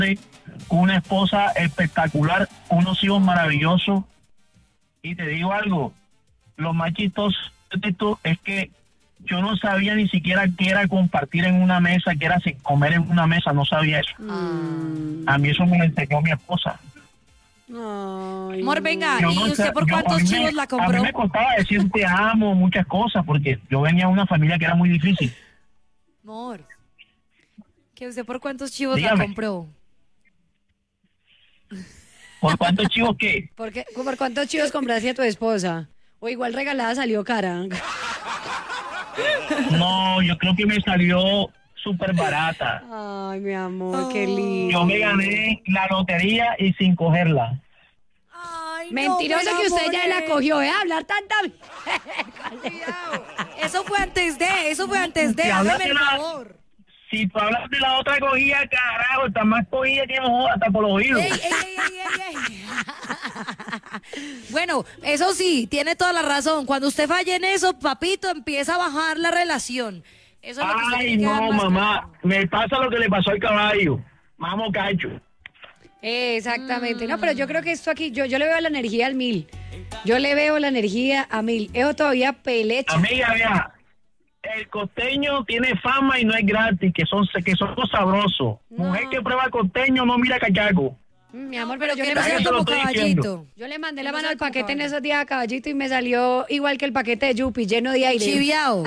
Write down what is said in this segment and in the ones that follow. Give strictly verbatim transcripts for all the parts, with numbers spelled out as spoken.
con una esposa espectacular, unos hijos maravillosos. Y te digo algo, lo más chistoso de esto es que yo no sabía ni siquiera qué era compartir en una mesa, qué era comer en una mesa, no sabía eso. Mm. A mí eso me lo enseñó mi esposa. Ay, Amor, venga, Yo ¿y no usted sé, por yo- cuántos a mí me- chivos la A compró? mí me costaba decir te amo, muchas cosas, porque yo venía de una familia que era muy difícil. Amor, ¿que usted por cuántos chivos Dígame. la compró? ¿Por cuántos chivos qué? ¿Por, qué- ¿Por cuántos chivos compraste a tu esposa? O igual regalada salió cara. No, yo creo que me salió súper barata. Ay, mi amor, qué lindo. Yo me gané la lotería y sin cogerla. Ay, Mentiroso no, que usted me ya la enamoré. cogió, ¿eh? Hablar tanta... Cuidado. Eso fue antes de, eso fue antes de, Si hablas hágame de el la- favor. Si tú hablas de la otra cogida, carajo, está más cogida que no joda, hasta por los oídos. Ey, ey, ey, ey, ey, ey. Bueno, eso sí, tiene toda la razón. Cuando usted falle en eso, papito, empieza a bajar la relación. Eso es lo que usted Ay, tiene que dar no, más mamá, claro. me pasa lo que le pasó al caballo. Vamos, cacho. Exactamente. No, pero yo creo que esto aquí, yo, yo le veo la energía al mil. Yo le veo la energía a mil. Eso todavía pelecha. Amiga, vea, el costeño tiene fama y no es gratis, que son que son sabrosos. No. Mujer que prueba costeño no mira cachaco. Mm, Mi amor, pero yo que le, no Eso sea lo como estoy caballito. diciendo. yo le mandé la Que no mano sea al como paquete en caballito. esos días a caballito y me salió igual que el paquete de Yupi, lleno de aire. Chiviao.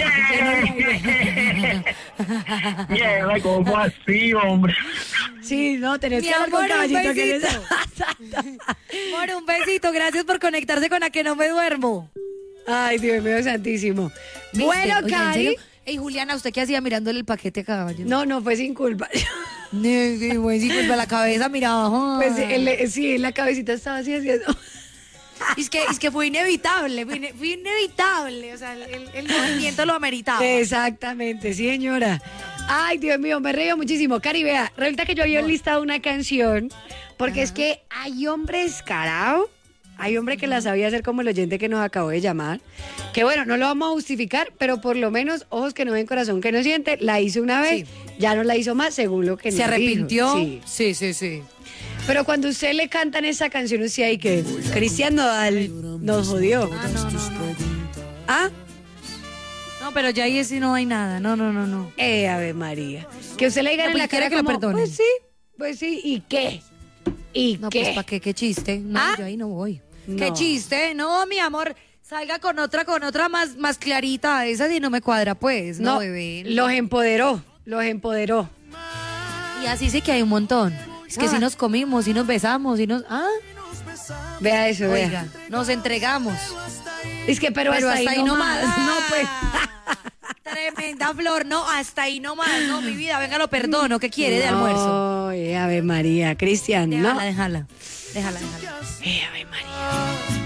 Yeah, yeah, ¿cómo así, hombre? Sí, no, tenés Mi que hablar con amor, un caballito. que besito. les- Amor, un besito. Gracias por conectarse con A Que No Me Duermo. Ay, Dios mío, santísimo. ¿Viste? Bueno, Oiga, ¿en Cari. serio? Ey, Juliana, ¿usted qué hacía mirándole el paquete a caballo? No, no, fue sin culpa. No, sí, pues sí, pues para la cabeza miraba. Pues él, sí, la cabecita estaba así haciendo. Es que, es que fue inevitable, fue, ine- fue inevitable. O sea, el, el movimiento lo ameritaba. Exactamente, sí, señora. Ay, Dios mío, me río muchísimo. Cari, vea, resulta que yo había enlistado una canción, porque es que hay hombres carajo, hay hombre que la sabía hacer como el oyente que nos acabó de llamar, que bueno, no lo vamos a justificar, pero por lo menos, ojos que no ven, corazón que no siente, la hizo una vez, Sí. ya no la hizo más, según lo que ¿Se nos arrepintió? dijo. Sí. sí, sí. sí. Pero cuando usted le cantan esa canción, usted ahí que Cristian Nodal nos jodió. Ah, no, no, no. ¿Ah? No, pero ya ahí sí no hay nada. No, no, no, no. Eh, Ave María. Que usted le diga No, en pues, la ¿quiere cara que lo como, perdonen? pues sí, pues sí, ¿y qué? ¿Y No, qué? pues ¿para qué? ¿Qué chiste? No, ¿Ah? yo ahí no voy. No. ¿Qué chiste? No, mi amor, salga con otra, con otra más, más clarita. Esa sí no me cuadra, pues. No, No, bebé. los empoderó, los empoderó. Y así sí que hay un montón. Es que Ah. si nos comimos, si nos besamos, si nos... Ah, Vea eso, vea. oiga, nos entregamos. Es que, pero, Pero hasta, ahí no más. No, pues. Tremenda flor, no, hasta ahí no más, no, mi vida, venga, lo perdono, ¿qué quiere de almuerzo? Ay, Ave María, Cristian, Déjala, no. déjala, déjala, déjala. Eh, Ave María.